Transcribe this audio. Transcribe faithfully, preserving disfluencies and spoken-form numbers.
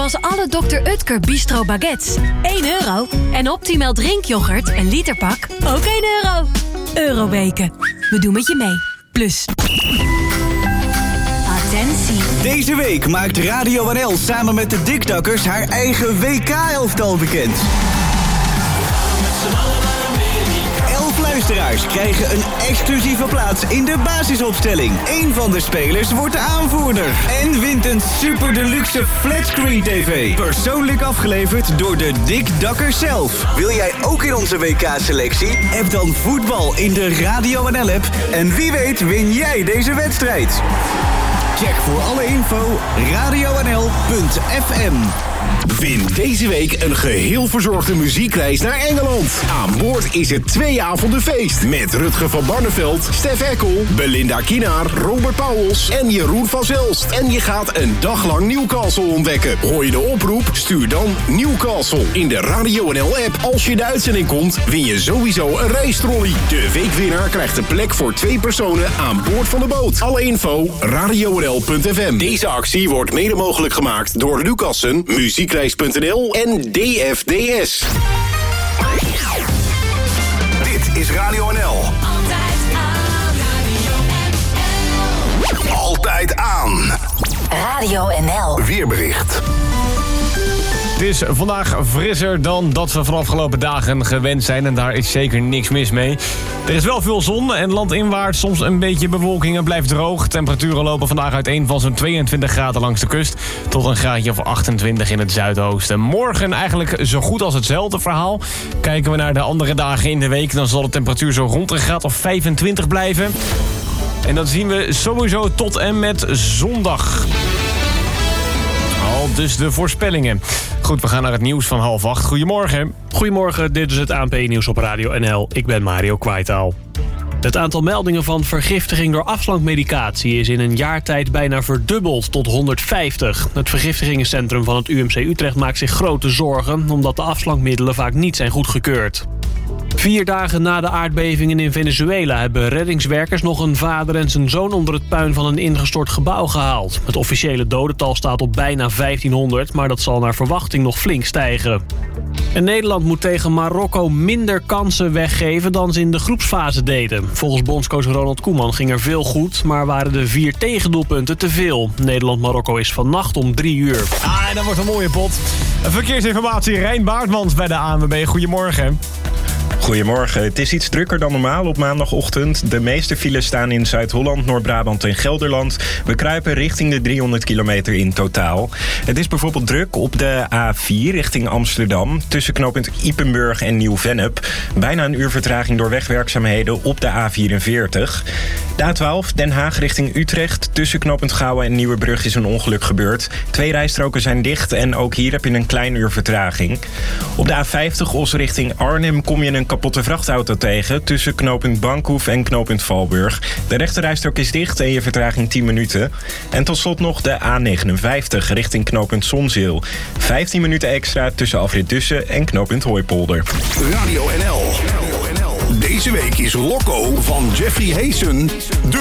Zoals alle dokter Utker Bistro Baguettes. één euro. En Optimal drinkyoghurt, een literpak, ook één euro. Euroweken. We doen met je mee. Plus. Attentie. Deze week maakt Radio N L samen met de Dikdakkers haar eigen W K-elftal bekend. Elf luisteraars krijgen een exclusieve plaats in de basisopstelling. Eén van de spelers wordt de aanvoerder. En wint een super deluxe flatscreen tv. Persoonlijk afgeleverd door de Dikdakkers zelf. Wil jij ook in onze W K-selectie? App dan voetbal in de Radio N L-app. En wie weet win jij deze wedstrijd. Check voor alle info radionl punt f m. Win deze week een geheel verzorgde muziekreis naar Engeland. Aan boord is het twee avonden feest. Met Rutger van Barneveld, Stef Eckel, Belinda Kienaar, Robert Pauwels en Jeroen van Zelst. En je gaat een dag lang Newcastle ontdekken. Hoor je de oproep? Stuur dan Newcastle in de Radio N L-app. Als je de uitzending komt, win je sowieso een reistrolley. De weekwinnaar krijgt een plek voor twee personen aan boord van de boot. Alle info radionl punt f m. Deze actie wordt mede mogelijk gemaakt door Lucassen, muziekreis punt n l en D F D S. Dit is Radio N L. Altijd aan. Radio N L. Altijd aan. Radio N L. Weerbericht. Het is vandaag frisser dan dat we van afgelopen dagen gewend zijn. En daar is zeker niks mis mee. Er is wel veel zon en landinwaarts soms een beetje bewolking. Het blijft droog. Temperaturen lopen vandaag uiteen van zo'n tweeëntwintig graden langs de kust tot een graadje of achtentwintig in het zuidoosten. Morgen eigenlijk zo goed als hetzelfde verhaal. Kijken we naar de andere dagen in de week, dan zal de temperatuur zo rond een graad of vijfentwintig blijven. En dat zien we sowieso tot en met zondag. Al dus de voorspellingen. Goed, we gaan naar het nieuws van half acht. Goedemorgen. Goedemorgen, dit is het A N P-nieuws op Radio N L. Ik ben Mario Kwaitaal. Het aantal meldingen van vergiftiging door afslankmedicatie is in een jaar tijd bijna verdubbeld tot honderdvijftig. Het vergiftigingencentrum van het U M C Utrecht maakt zich grote zorgen omdat de afslankmiddelen vaak niet zijn goedgekeurd. Vier dagen na de aardbevingen in Venezuela hebben reddingswerkers nog een vader en zijn zoon onder het puin van een ingestort gebouw gehaald. Het officiële dodental staat op bijna vijftienhonderd, maar dat zal naar verwachting nog flink stijgen. En Nederland moet tegen Marokko minder kansen weggeven dan ze in de groepsfase deden. Volgens bondscoach Ronald Koeman ging er veel goed, maar waren de vier tegendoelpunten te veel. Nederland-Marokko is vannacht om drie uur. Ah, en dat wordt een mooie pot. Verkeersinformatie, Rijn Baartmans bij de A N W B. Goedemorgen. Goedemorgen. Het is iets drukker dan normaal op maandagochtend. De meeste files staan in Zuid-Holland, Noord-Brabant en Gelderland. We kruipen richting de driehonderd kilometer in totaal. Het is bijvoorbeeld druk op de A vier richting Amsterdam. Tussen knooppunt Ypenburg en Nieuw-Vennep. Bijna een uur vertraging door wegwerkzaamheden op de A vierenveertig. De A twaalf Den Haag richting Utrecht. Tussen knooppunt Gouwen en Nieuwebrug is een ongeluk gebeurd. Twee rijstroken zijn dicht en ook hier heb je een klein uur vertraging. Op de A vijftig Os richting Arnhem kom je een kapotte vrachtauto tegen tussen knooppunt Bankhoef en knooppunt Valburg. De rechterrijstrook is dicht en je vertraging tien minuten. En tot slot nog de A negenenvijftig richting knooppunt Zonzeel. vijftien minuten extra tussen afrit Dussen en knooppunt Hooipolder. Radio N L. Deze week is Loco van Jeffrey Hayson de